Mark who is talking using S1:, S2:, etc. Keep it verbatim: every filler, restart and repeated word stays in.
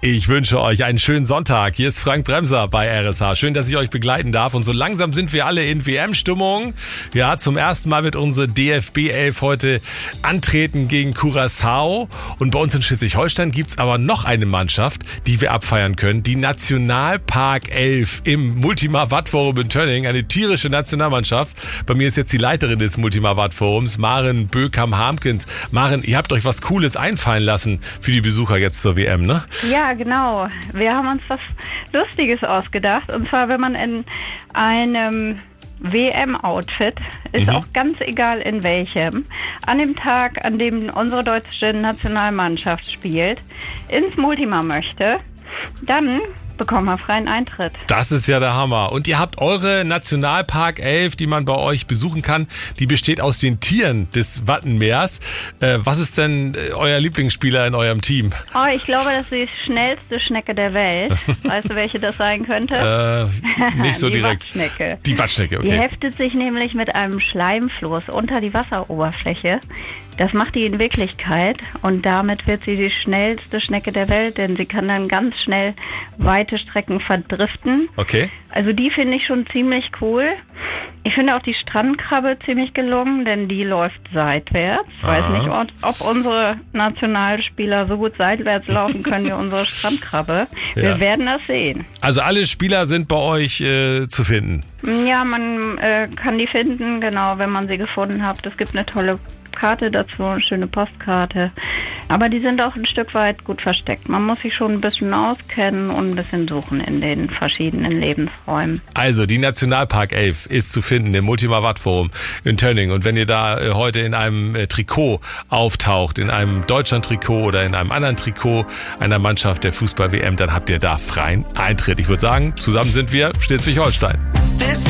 S1: Ich wünsche euch einen schönen Sonntag. Hier ist Frank Bremser bei R S H. Schön, dass ich euch begleiten darf. Und so langsam sind wir alle in W M-Stimmung. Ja, zum ersten Mal wird unsere D F B elf heute antreten gegen Curaçao. Und bei uns in Schleswig-Holstein gibt's aber noch eine Mannschaft, die wir abfeiern können. Die Nationalpark elf im Multimar-Watt-Forum in Tönning. Eine tierische Nationalmannschaft. Bei mir ist jetzt die Leiterin des Multimar-Watt-Forums, Maren Bökam-Harmkens. Maren, ihr habt euch was Cooles einfallen lassen für die Besucher jetzt zur W M, ne?
S2: Ja, genau. Wir haben uns was Lustiges ausgedacht. Und zwar, wenn man in einem W M-Outfit, ist
S1: Mhm.
S2: auch ganz egal in welchem, an dem Tag, an dem unsere deutsche Nationalmannschaft spielt, ins Multimar möchte, dann bekommen wir freien Eintritt.
S1: Das ist ja der Hammer. Und ihr habt eure Nationalpark elf, die man bei euch besuchen kann. Die besteht aus den Tieren des Wattenmeers. Äh, was ist denn äh, euer Lieblingsspieler in eurem Team?
S2: Oh, ich glaube, das ist die schnellste Schnecke der Welt. Weißt du, welche das sein könnte?
S1: Äh, nicht so
S2: die
S1: direkt.
S2: Wattschnecke.
S1: Die Wattschnecke,
S2: Die
S1: okay.
S2: heftet sich nämlich mit einem Schleimfloß unter die Wasseroberfläche. Das macht die in Wirklichkeit und damit wird sie die schnellste Schnecke der Welt, denn sie kann dann ganz schnell weite Strecken verdriften.
S1: Okay.
S2: Also die finde ich schon ziemlich cool. Ich finde auch die Strandkrabbe ziemlich gelungen, denn die läuft seitwärts. Ich weiß
S1: Aha.
S2: nicht, ob, ob unsere Nationalspieler so gut seitwärts laufen können wie unsere Strandkrabbe. Wir
S1: Ja.
S2: werden das sehen.
S1: Also alle Spieler sind bei euch äh, zu finden.
S2: Ja, man äh, kann die finden, genau, wenn man sie gefunden hat. Es gibt eine tolle Karte dazu, eine schöne Postkarte. Aber die sind auch ein Stück weit gut versteckt. Man muss sich schon ein bisschen auskennen und ein bisschen suchen in den verschiedenen Lebensräumen.
S1: Also die Nationalpark elf ist zu finden im Multimar-Watt-Forum in Tönning. Und wenn ihr da äh, heute in einem äh, Trikot auftaucht, in einem Deutschland-Trikot oder in einem anderen Trikot einer Mannschaft der Fußball-W M, dann habt ihr da freien Eintritt. Ich würde sagen, zusammen sind wir Schleswig-Holstein.
S3: This